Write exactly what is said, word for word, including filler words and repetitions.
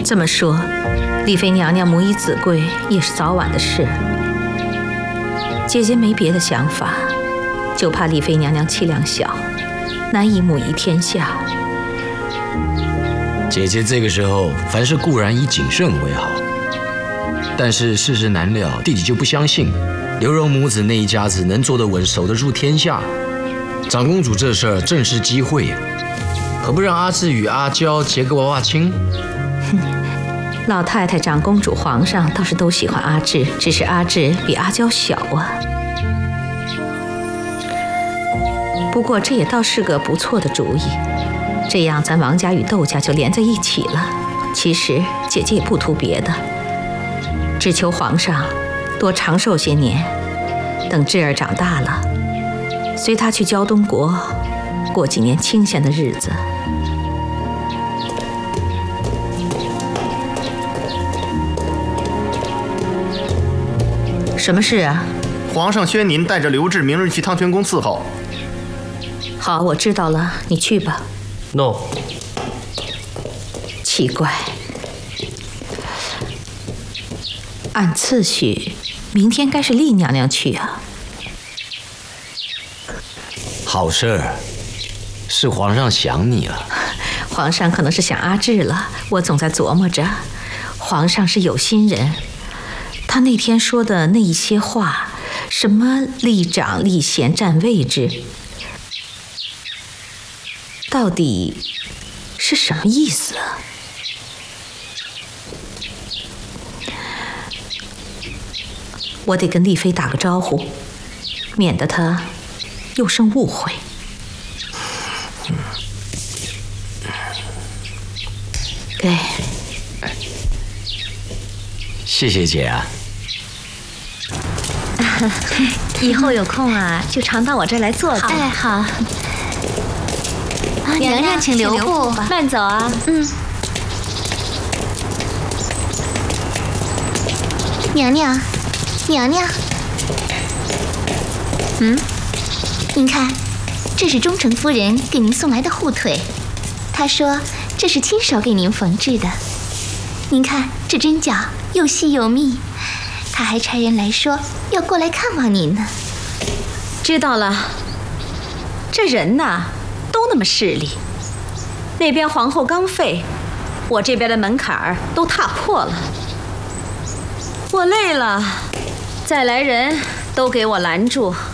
这么说，丽妃娘娘母以子贵也是早晚的事。姐姐没别的想法，就怕丽妃娘娘气量小，难以母仪天下。 姐姐这个时候凡事固然以谨慎为好，但是世事难料，弟弟就不相信刘荣母子那一家子能坐得稳，守得住天下。长公主这事儿正是机会呀，何不让阿志与阿娇结个娃娃亲？ 老太太、长公主、皇上倒是都喜欢阿志，只是阿志比阿娇小啊。不过这也倒是个不错的主意，这样咱王家与窦家就连在一起了。其实姐姐也不图别的，只求皇上多长寿些年，等智儿长大了，随她去胶东国过几年清闲的日子。什么事啊？ 皇上宣您带着刘志明日去汤泉宫伺候。 好，我知道了，你去吧。 No。 奇怪，按次序，明天该是丽娘娘去啊。 好事儿，是皇上想你了。 皇上可能是想阿志了，我总在琢磨着，皇上是有心人。他那天说的那一些话，什么立长立贤占位置，到底是什么意思啊？我得跟丽妃打个招呼，免得她又生误会。给， 谢谢姐啊。 以后有空啊，就常到我这儿来坐坐。 哎，好。啊， 娘娘请留步，慢走啊。 嗯。娘娘，娘娘。嗯，您看，这是忠诚夫人给您送来的护腿，她说这是亲手给您缝制的。您看这针脚又细又密。他还差人来说要过来看望您呢。 知道了，这人呐都那么势利。那边皇后刚废，我这边的门槛儿都踏破了。我累了，再来人都给我拦住，